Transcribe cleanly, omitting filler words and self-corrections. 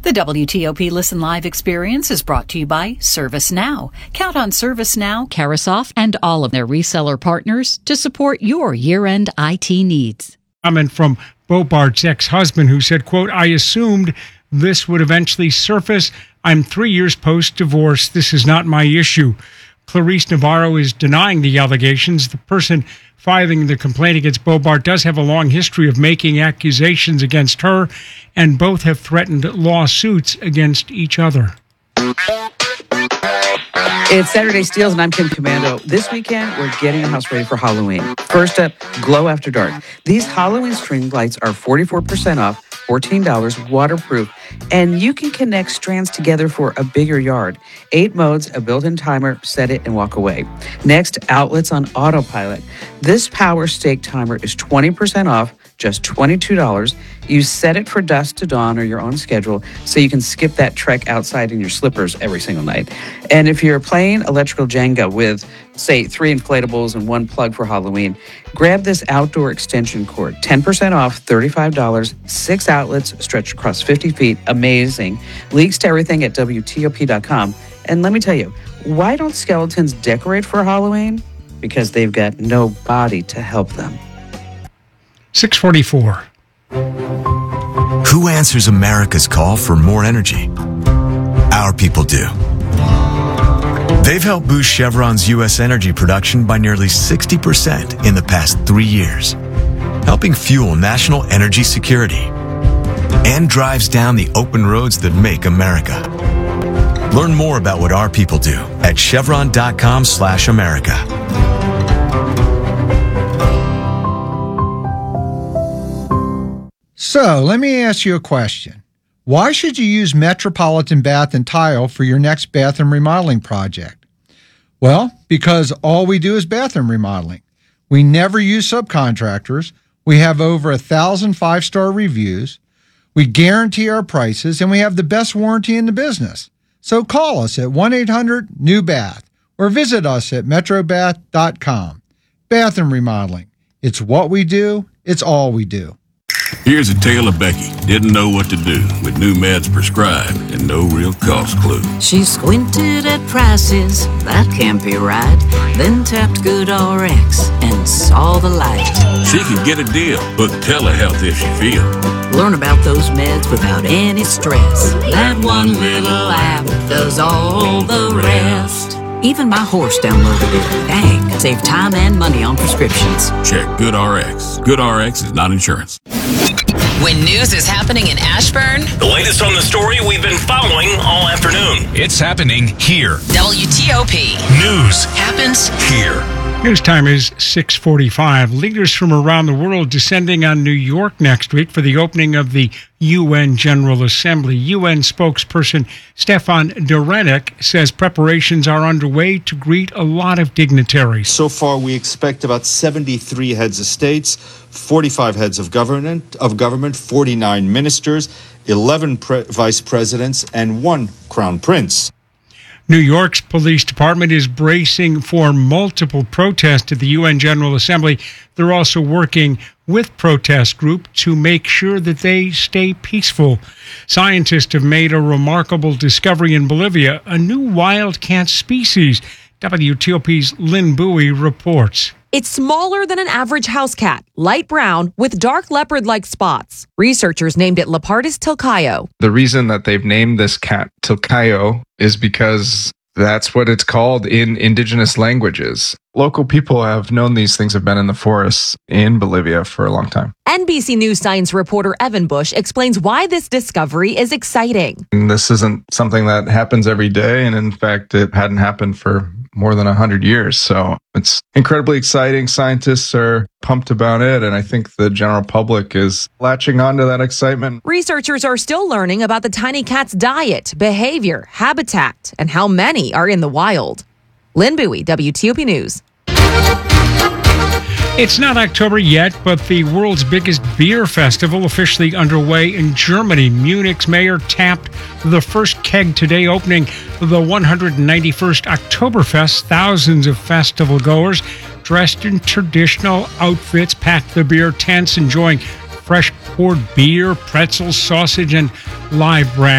The WTOP Listen Live experience is brought to you by ServiceNow. Count on ServiceNow, Carasoft, and all of their reseller partners to support your year-end IT needs. Comment from Bobart's ex-husband who said, quote, "I assumed this would eventually surface. I'm 3 years post-divorce. This is not my issue." Clarice Navarro is denying the allegations. The person filing the complaint against Bobart does have a long history of making accusations against her, and both have threatened lawsuits against each other. It's Saturday Steals, and I'm Kim Commando. This weekend, we're getting the house ready for Halloween. First up, Glow After Dark. These Halloween string lights are 44% off, $14, waterproof, and you can connect strands together for a bigger yard. 8 modes, a built-in timer, set it and walk away. Next, outlets on autopilot. This power stake timer is 20% off, just $22. You set it for dusk to dawn or your own schedule so you can skip that trek outside in your slippers every single night. And if you're playing electrical Jenga with, say, 3 inflatables and 1 plug for Halloween, grab this outdoor extension cord. 10% off, $35, 6 outlets stretched across 50 feet. Amazing. Links to everything at WTOP.com. And let me tell you, why don't skeletons decorate for Halloween? Because they've got no body to help them. 644. Who answers America's call for more energy? Our people do. They've helped boost Chevron's U.S. energy production by nearly 60% in the past 3 years, helping fuel national energy security and drives down the open roads that make America. Learn more about what our people do at chevron.com/America. So, let me ask you a question. Why should you use Metropolitan Bath and Tile for your next bathroom remodeling project? Well, because all we do is bathroom remodeling. We never use subcontractors. We have over 1,000 5-star reviews. We guarantee our prices, and we have the best warranty in the business. So call us at 1-800-NEW-BATH or visit us at metrobath.com. Bathroom remodeling. It's what we do. It's all we do. Here's a tale of Becky. Didn't know what to do with new meds prescribed and no real cost clue. She squinted at prices, that can't be right. Then tapped GoodRx and saw the light. She could get a deal, book telehealth if she feel. Learn about those meds without any stress. That one little app does all the rest. Even my horse downloaded it. Dang, save time and money on prescriptions. Check GoodRx. GoodRx is not insurance. When news is happening in Ashburn, the latest on the story we've been following all afternoon. It's happening here. WTOP. News happens here. News time is 6:45. Leaders from around the world descending on New York next week for the opening of the UN General Assembly. UN spokesperson Stefan Dujarric says preparations are underway to greet a lot of dignitaries. So far, we expect about 73 heads of states, 45 heads of government, 49 ministers, 11 vice presidents, and 1 crown prince. New York's police department is bracing for multiple protests at the UN General Assembly. They're also working with protest groups to make sure that they stay peaceful. Scientists have made a remarkable discovery in Bolivia, a new wild cat species. WTOP's Lynn Bowie reports. It's smaller than an average house cat, light brown with dark leopard-like spots. Researchers named it Leopardus tilcaio. The reason that they've named this cat Tilcaio is because that's what it's called in indigenous languages. Local people have known these things have been in the forests in Bolivia for a long time. NBC News science reporter Evan Bush explains why this discovery is exciting. And this isn't something that happens every day, and in fact, it hadn't happened for more than 100 years. So it's incredibly exciting. Scientists are pumped about it, and I think the general public is latching onto that excitement. Researchers are still learning about the tiny cat's diet, behavior, habitat, and how many are in the wild. Lynn Bowie, WTOP News. It's not October yet, but the world's biggest beer festival officially underway in Germany. Munich's mayor tapped the first keg today, opening the 191st Oktoberfest. Thousands of festival goers dressed in traditional outfits packed the beer tents, enjoying fresh poured beer, pretzels, sausage, and live brand.